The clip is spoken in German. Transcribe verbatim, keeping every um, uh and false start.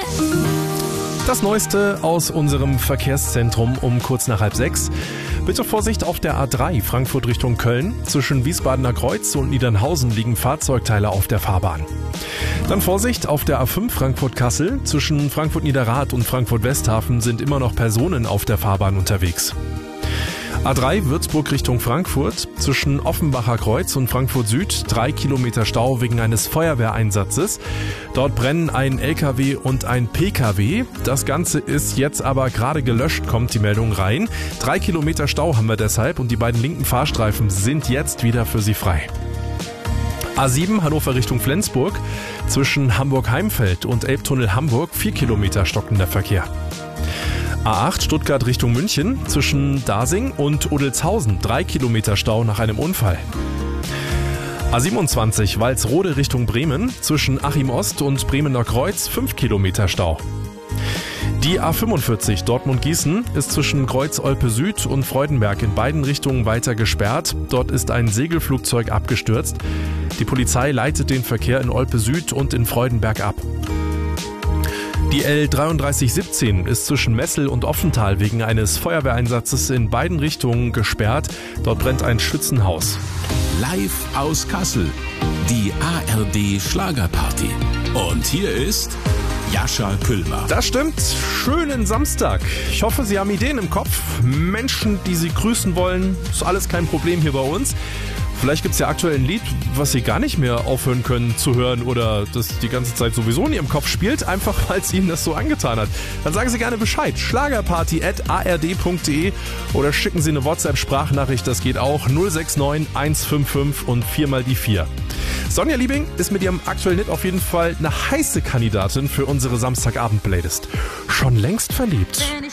Das Neueste aus unserem Verkehrszentrum um kurz nach halb sechs. Bitte Vorsicht auf der A drei Frankfurt Richtung Köln. Zwischen Wiesbadener Kreuz und Niedernhausen liegen Fahrzeugteile auf der Fahrbahn. Dann Vorsicht auf der A fünf Frankfurt-Kassel. Zwischen Frankfurt-Niederrad und Frankfurt-Westhafen sind immer noch Personen auf der Fahrbahn unterwegs. A drei Würzburg Richtung Frankfurt. Zwischen Offenbacher Kreuz und Frankfurt Süd drei Kilometer Stau wegen eines Feuerwehreinsatzes. Dort brennen ein L K W und ein P K W. Das Ganze ist jetzt aber gerade gelöscht, kommt die Meldung rein. Drei Kilometer Stau haben wir deshalb und die beiden linken Fahrstreifen sind jetzt wieder für Sie frei. A sieben Hannover Richtung Flensburg. Zwischen Hamburg-Heimfeld und Elbtunnel Hamburg vier Kilometer stockender Verkehr. A acht Stuttgart Richtung München, zwischen Dasing und Odelzhausen drei Kilometer Stau nach einem Unfall. A siebenundzwanzig Walsrode Richtung Bremen, zwischen Achim Ost und Bremener Kreuz fünf Kilometer Stau. Die A fünfundvierzig Dortmund-Gießen ist zwischen Kreuz-Olpe Süd und Freudenberg in beiden Richtungen weiter gesperrt. Dort ist ein Segelflugzeug abgestürzt. Die Polizei leitet den Verkehr in Olpe Süd und in Freudenberg ab. Die L dreiunddreißig siebzehn ist zwischen Messel und Offental wegen eines Feuerwehreinsatzes in beiden Richtungen gesperrt. Dort brennt ein Schützenhaus. Live aus Kassel, die A R D Schlagerparty. Und hier ist Jascha Pülmer. Das stimmt. Schönen Samstag. Ich hoffe, Sie haben Ideen im Kopf. Menschen, die Sie grüßen wollen. Ist alles kein Problem hier bei uns. Vielleicht gibt es ja aktuell ein Lied, was Sie gar nicht mehr aufhören können zu hören oder das die ganze Zeit sowieso in Ihrem Kopf spielt, einfach weil es Ihnen das so angetan hat. Dann sagen Sie gerne Bescheid. Schlagerparty at a r d punkt d e oder schicken Sie eine WhatsApp-Sprachnachricht, das geht auch. null sechs neun eins fünf fünf und vier mal die vier. Sonja Liebing ist mit ihrem aktuellen Hit auf jeden Fall eine heiße Kandidatin für unsere Samstagabend-Playlist. Schon längst verliebt.